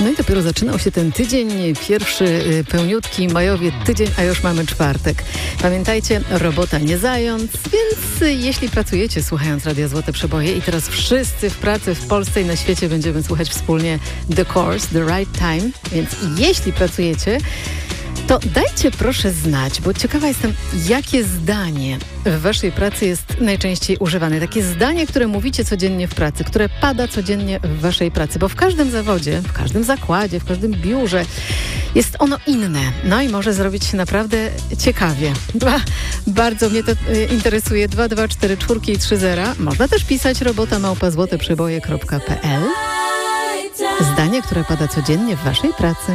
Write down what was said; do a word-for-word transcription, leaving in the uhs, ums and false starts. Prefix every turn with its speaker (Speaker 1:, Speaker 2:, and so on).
Speaker 1: No i dopiero zaczynał się ten tydzień, pierwszy pełniutki majowy tydzień, a już mamy czwartek. Pamiętajcie, robota nie zając, więc jeśli pracujecie słuchając Radia Złote Przeboje i teraz wszyscy w pracy w Polsce i na świecie będziemy słuchać wspólnie The Course, The Right Time, więc jeśli pracujecie, to dajcie proszę znać, bo ciekawa jestem, jakie zdanie w waszej pracy jest najczęściej używane. Takie zdanie, które mówicie codziennie w pracy, które pada codziennie w waszej pracy, bo w każdym zawodzie, w każdym zakładzie, w każdym biurze jest ono inne. No i może zrobić się naprawdę ciekawie. Ba, bardzo mnie to y, interesuje. dwa dwa cztery cztery i trzy zera. Można też pisać robota małpa złoteprzeboje kropka pe el. Zdanie, które pada codziennie w waszej pracy.